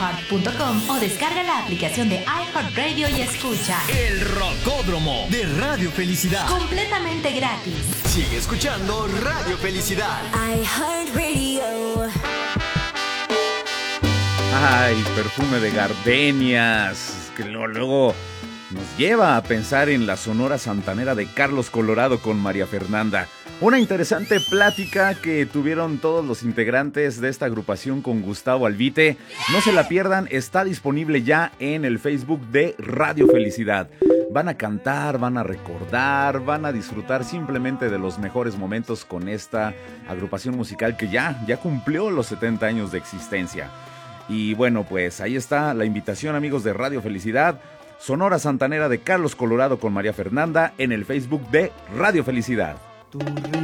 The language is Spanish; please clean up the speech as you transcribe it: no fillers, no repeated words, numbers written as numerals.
iHeart.com o descarga la aplicación de iHeartRadio y escucha El Rocódromo de Radio Felicidad. completamente gratis. Sigue escuchando Radio Felicidad. iHeartRadio. Ay, perfume de gardenias, que luego nos lleva a pensar en la Sonora Santanera de Carlos Colorado con María Fernanda. Una interesante plática que tuvieron todos los integrantes de esta agrupación con Gustavo Albite. No se la pierdan, está disponible ya en el Facebook de Radio Felicidad. Van a cantar, van a recordar, van a disfrutar simplemente de los mejores momentos con esta agrupación musical que ya cumplió los 70 años de existencia. Y bueno, pues ahí está la invitación, amigos de Radio Felicidad. Sonora Santanera de Carlos Colorado con María Fernanda en el Facebook de Radio Felicidad.